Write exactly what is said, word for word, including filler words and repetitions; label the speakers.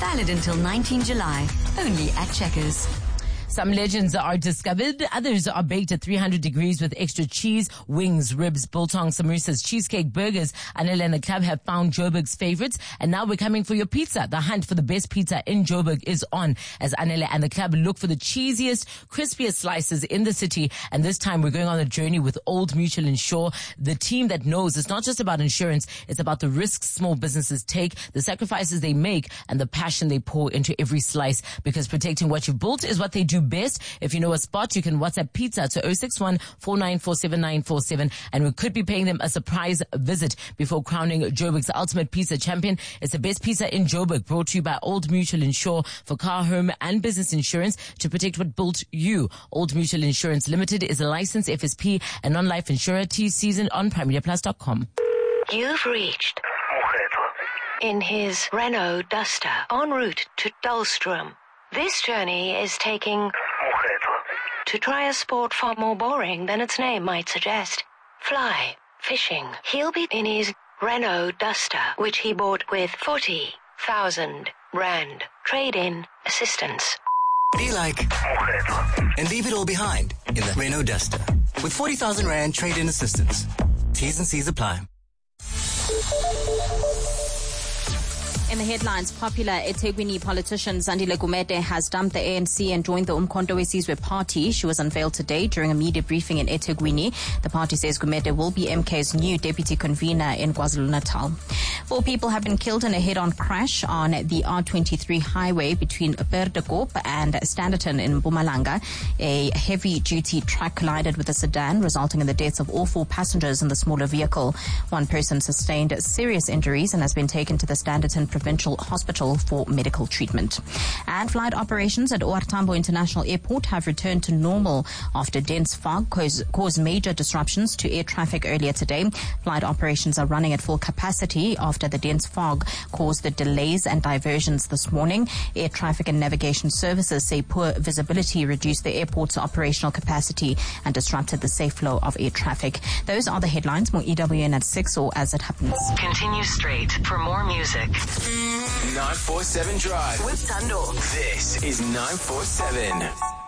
Speaker 1: Valid until nineteenth July. Only at Checkers.
Speaker 2: Some legends are discovered. Others are baked at three hundred degrees with extra cheese, wings, ribs, biltong, samosas, cheesecake, burgers. Anele and the club have found Joburg's favorites. And now we're coming for your pizza. The hunt for the best pizza in Joburg is on as Anele and the club look for the cheesiest, crispiest slices in the city. And this time we're going on a journey with Old Mutual Insure, the team that knows it's not just about insurance. It's about the risks small businesses take, the sacrifices they make, and the passion they pour into every slice. Because protecting what you've built is what they do best. If you know a spot, you can WhatsApp pizza to oh six one, four nine four seven nine four seven, and we could be paying them a surprise visit before crowning Joburg's ultimate pizza champion. It's the best pizza in Joburg, brought to you by Old Mutual Insure for car, home, and business insurance to protect what built you. Old Mutual Insurance Limited is a licensed F S P and non-life insurer. T season on prime media plus dot com.
Speaker 3: You've reached in his Renault Duster en route to Dullstrom. This journey is taking to try a sport far more boring than its name might suggest. Fly fishing. He'll be in his Renault Duster, which he bought with forty thousand rand trade-in assistance.
Speaker 4: Be like and leave it all behind in the Renault Duster with forty thousand rand trade-in assistance. T's and C's apply.
Speaker 5: In the headlines, popular eThekwini politician Zandile Gumede has dumped the A N C and joined the Umkhonto weSizwe party. She was unveiled today during a media briefing in eThekwini. The party says Gumede will be M K's new deputy convener in KwaZulu-Natal. Four people have been killed in a head-on crash on the R twenty-three highway between Perdekop and Standerton in Mpumalanga. A heavy-duty truck collided with a sedan, resulting in the deaths of all four passengers in the smaller vehicle. One person sustained serious injuries and has been taken to the Standerton Provincial Hospital for medical treatment. And flight operations at O R Tambo International Airport have returned to normal after dense fog caused, caused major disruptions to air traffic earlier today. Flight operations are running at full capacity after the dense fog caused the delays and diversions this morning. Air traffic and navigation services say poor visibility reduced the airport's operational capacity and disrupted the safe flow of air traffic. Those are the headlines. More E W N at six or as it happens.
Speaker 3: Continue straight for more music.
Speaker 6: nine four seven Drive
Speaker 3: With Tando.
Speaker 6: This is nine four seven.